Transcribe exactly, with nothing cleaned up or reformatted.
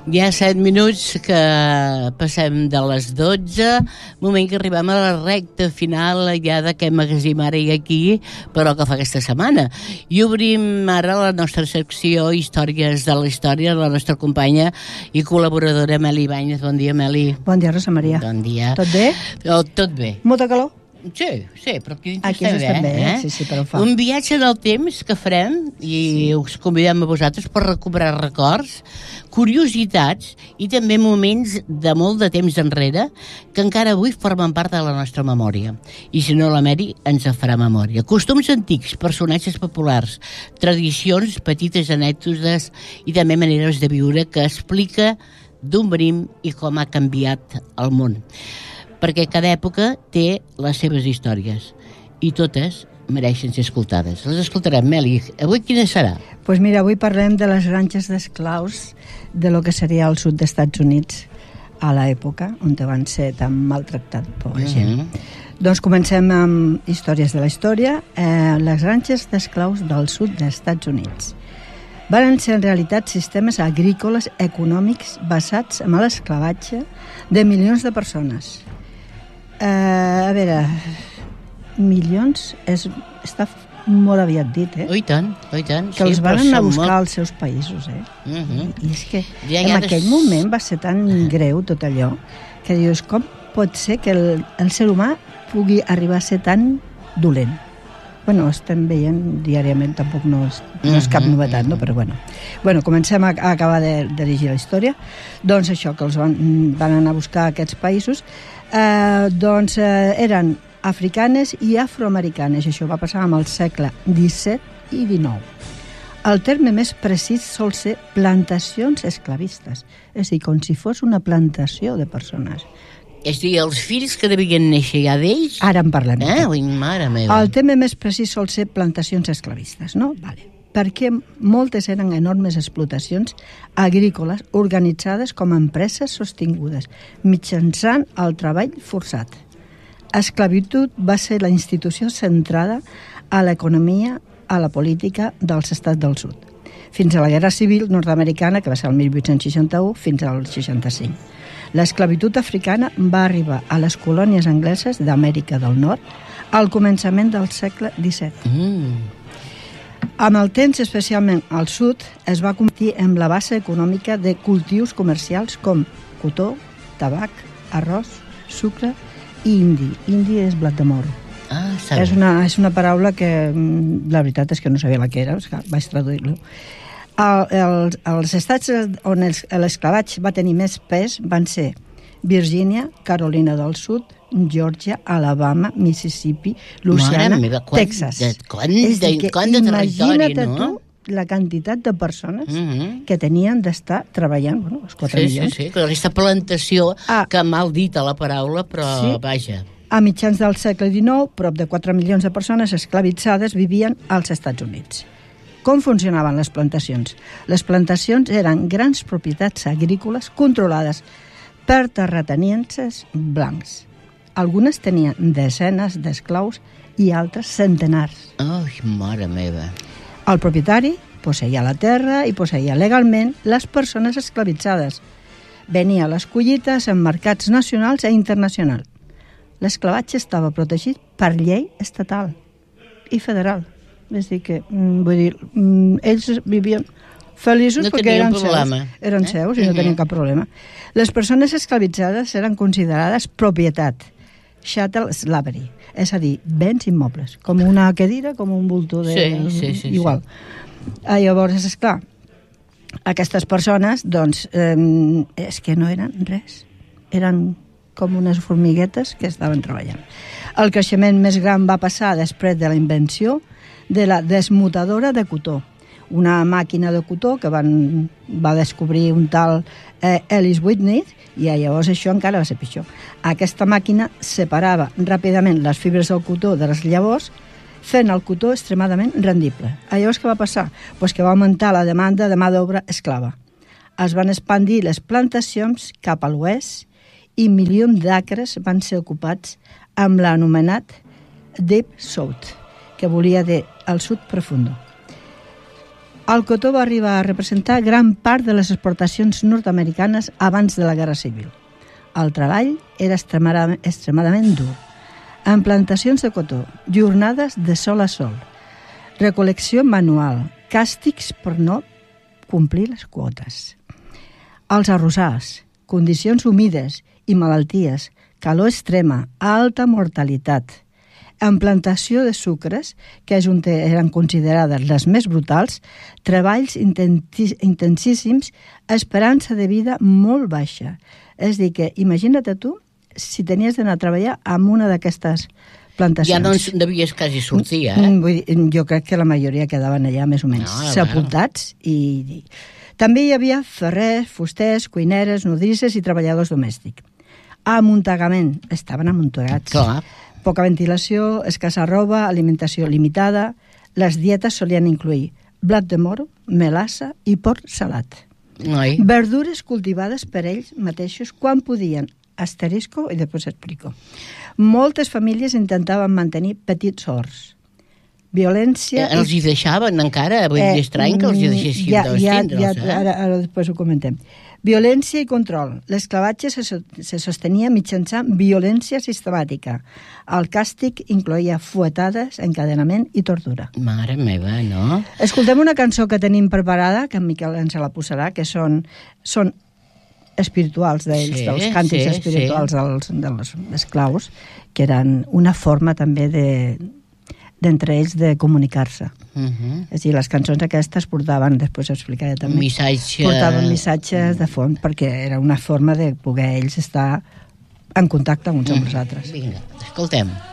Hi ha set minuts que passem de les dotze, moment que arribem a la recta final ja d'aquest magasim ara i aquí, però que fa aquesta setmana. I obrim ara la nostra secció Històries de la Història, la nostra companya i col·laboradora Meli Ibáñez. Bon dia, Meli. Bon dia, Rosa Maria. Bon dia. Tot bé? Oh, tot bé. Molta calor? Sí, sí, però aquí dins aquí estem estem bé, bé, eh? Sí, sí, però ho fa. Un viatge en el temps que farem i sí. us convidem a vosaltres per recuperar records, curiositats i també moments de molt de temps enrere que encara avui formen part de la nostra memòria. I si no, la Meri ens en farà memòria. Costums antics, personatges populars, tradicions, petites anècdotes i també maneres de viure que explica d'on venim i com ha canviat el món. Perquè cada època té les seves històries i totes mereixen ser escoltades. Les escoltarem, Meli. Avui quina serà? Doncs pues mira, avui parlem de les granges d'esclaus de lo que seria el sud dels Estats Units a l'època on van ser tan maltractats per la gent. Mm-hmm. Doncs comencem amb històries de la història. Eh, les granges d'esclaus del sud dels Estats Units van ser en realitat sistemes agrícoles econòmics basats en l'esclavatge de milions de persones. Uh, a veure, milions és, està molt aviat dit, eh? Oh, i tant, oh, i tant. Que sí, els van anar a buscar molt... als seus països, eh? Uh-huh. I és que ja en aquell des... moment va ser tan greu tot allò que dius, com pot ser que el, el ser humà pugui arribar a ser tan dolent? Bueno, estem veient diàriament, tampoc no és, no és cap novetat, no? Però bueno. Bueno, comencem a, a acabar de, de llegir la història. Doncs això, que els van, van anar a buscar a aquests països, eh, doncs eh, eren africanes i afroamericanes. Això va passar amb el segle disset i dinou. El terme més precís sol ser plantacions esclavistes, és a dir, com si fos una plantació de persones. És a dir, els fills que devien néixer ja d'ells... Ara en parlem. Eh? Ui, mare meva. El tema més precís sol ser plantacions esclavistes, no? Vale. Perquè moltes eren enormes explotacions agrícoles organitzades com a empreses sostingudes, mitjançant el treball forçat. Esclavitud va ser la institució centrada a l'economia, a la política dels estats del sud, fins a la Guerra Civil nord-americana, que va ser el mil vuit-cents seixanta-u, fins al seixanta-cinc. L'esclavitud africana va arribar a les colònies angleses d'Amèrica del Nord al començament del segle disset. Mm. Amb el temps, especialment al sud, es va convertir en la base econòmica de cultius comercials com cotó, tabac, arròs, sucre i indi. Indi és blat de moro. Ah, és, una, és una paraula que la veritat és que no sabia la que era, vaig traduir-lo. El, el, els estats on l'esclavatge va tenir més pes van ser Virgínia, Carolina del Sud, Geòrgia, Alabama, Mississippi, Louisiana, meva, quant, Texas. De, quant, és de, que, quant de territori, no? Tu la quantitat de persones mm-hmm. que tenien d'estar treballant, bueno, els quatre sí, milions. Sí, sí, sí, aquesta plantació, ah, que mal dita la paraula, però sí. Vaja. A mitjans del segle dinou, prop de quatre milions de persones esclavitzades vivien als Estats Units. Com funcionaven les plantacions? Les plantacions eren grans propietats agrícoles controlades per terratenienses blancs. Algunes tenien desenes d'esclaus i altres centenars. Ai, mare meva. El propietari posseïa la terra i posseïa legalment les persones esclavitzades. Venia a les collites en mercats nacionals e internacionals. L'esclavatge estava protegit per llei estatal i federal. És a dir que, vull dir, ells vivien feliços no perquè eren problema. seus. Eren eh? seus i no tenien cap problema. Les persones esclavitzades eren considerades propietat, chattel slavery, és a dir, béns immobles, com una cadira, com un bulto de... Sí, sí, sí. Igual. Sí. Ah, llavors, esclar, aquestes persones, doncs, eh, és que no eren res. Eren com unes formiguetes que estaven treballant. El creixement més gran va passar després de la invenció de la desmutadora de cotó, una màquina de cotó que van, va descobrir un tal eh, Ellis Whitney, i llavors això encara va ser pitjor. Aquesta màquina separava ràpidament les fibres del cotó de les llavors, fent el cotó extremadament rendible. Llavors què va passar? Pues que va augmentar la demanda de mà d'obra esclava. Es van expandir les plantacions cap a l'oest i milions d'acres van ser ocupats amb l'anomenat Deep South, que volia dir el sud profundo. El cotó va arribar a representar gran part de les exportacions nord-americanes abans de la Guerra Civil. El treball era extremadament, extremadament dur. En plantacions de cotó, jornades de sol a sol, recol·lecció manual, càstigs per no complir les quotes. Els arrossars, condicions humides i malalties, calor extrema, alta mortalitat. En plantació de sucres, que és on eren considerades les més brutals, treballs intensíssims, esperança de vida molt baixa. És a dir, que imagina't tu si tenies d'anar a treballar en una d'aquestes plantacions. Ja no en devies quasi sortir, eh? Vull dir, jo crec que la majoria quedaven allà més o menys no, sepultats. I... També hi havia ferrers, fusters, cuineres, nodrisses i treballadors domèstics. Amuntegament, estaven amuntegats. Clar. Poca ventilació, escassa roba, alimentació limitada. Les dietes solien incluir blat de moro, melassa i porc salat. Ai. Verdures cultivades per ells mateixos quan podien. Asterisco i després explico. Moltes famílies intentaven mantenir petits horts. Violència... Eh, els hi deixaven encara, vull dir, estrany que els hi deixessin ja, dos ja, tindre'ls, ja, eh? Ara, ara després ho comentem. Violència i control. L'esclavatge se, se sostenia mitjançant violència sistemàtica. El càstig incloïa fuetades, encadenament i tortura. Mare meva, no? Escoltem una cançó que tenim preparada, que en Miquel ens la posarà, que són, són espirituals d'ells, sí, dels càntics sí, espirituals sí. dels, dels esclaus, que eren una forma també de... d'entre ells de comunicar-se. Uh -huh. És a dir, les cançons aquestes portaven, després ho explicaré també, un missatge... portaven missatges de fons perquè era una forma de poder ells estar en contacte uns amb els altres. Vinga, escoltem.